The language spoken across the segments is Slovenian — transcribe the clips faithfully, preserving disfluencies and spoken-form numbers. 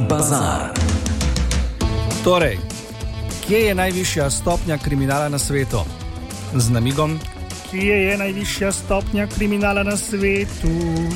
bazar. Torej, kje je najvišja stopnja kriminala na svetu? Z namigom, kje je najvišja stopnja kriminala na svetu?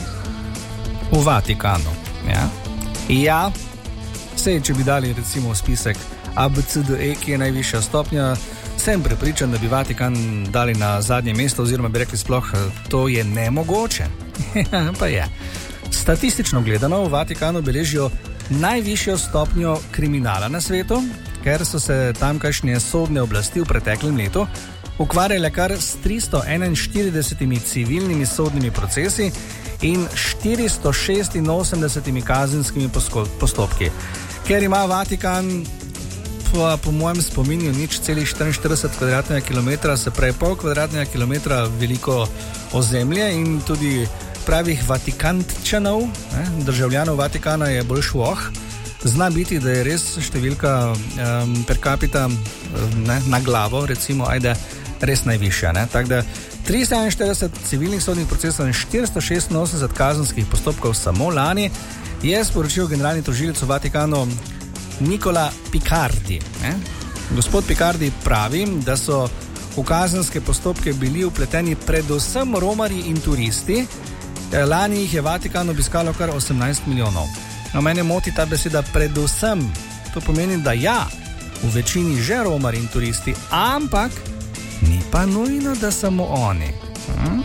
V Vatikanu. Ja, ja. Sej, če bi dali recimo spisek A B C D E, ki je najvišja stopnja, sem prepričan, da bi Vatikan dali na zadnje mesto, oziroma bi rekli sploh, to je nemogoče. Pa je. Statistično gledano v Vatikanu beležijo najvišjo stopnjo kriminala na svetu, ker so se tamkajšnje sodne oblasti v preteklem letu ukvarjale kar s tristo enainštiridesetimi civilnimi sodnimi procesi in štiristo šestinosemdesetimi kazenskimi postopki. Ker ima Vatikan po, po mojem spominju nič celih štiriinštirideset kvadratnega kilometra, se pravi pol kvadratnega kilometra veliko ozemlje in tudi pravih Vatikantčanov, ne, državljanov Vatikana je bolj švoh, zna biti, da je res številka um, per capita ne, na glavo, recimo, ajde, res najvišja. Tako da tristo enainštirideset civilnih sodnih procesov in štiristo šestinosemdeset kazenskih postopkov samo lani je sporočil generalni tožilec v Vatikanu Nicola Picardi. Ne. Gospod Picardi pravi, da so v kazenske postopke bili vpleteni predvsem romarji in turisti. Lani jih je Vatikan obiskalo kar osemnajst milijonov. No, mene moti ta beseda predvsem. To pomeni, da ja, v večini že romari in turisti, ampak ni pa nujno, da samo oni. Hm?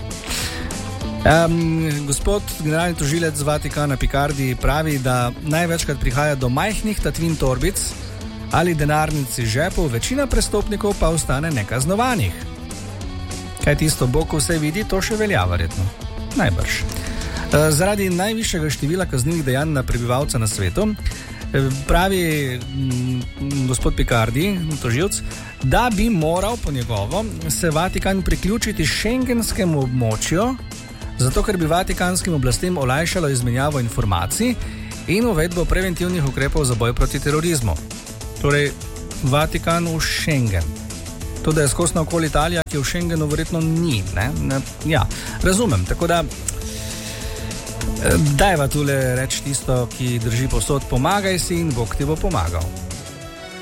Um, gospod generalni tožilec z Vatikana Picardi pravi, da največkrat prihaja do majhnih tatvin torbic ali denarnici žepov, večina prestopnikov pa ostane nekaznovanih. Kaj tisto Bog vse vidi, to še velja verjetno. Najbrž. Zaradi najvišjega števila kaznivih dejanj na prebivalca na svetu, pravi gospod Picardi, tožilec, da bi moral po njegovo se Vatikan priključiti šengenskemu območju, zato ker bi vatikanskim oblastem olajšalo izmenjavo informacij in uvedbo preventivnih ukrepov za boj proti terorizmu. Torej, Vatikan v Schengen. To, da je skosno okoli Italija, ki v Schengenu verjetno ni. Ne? Ne, ja, razumem. Tako da, dajva tule reči tisto, ki drži posod, pomagaj si in Bog ti bo pomagal.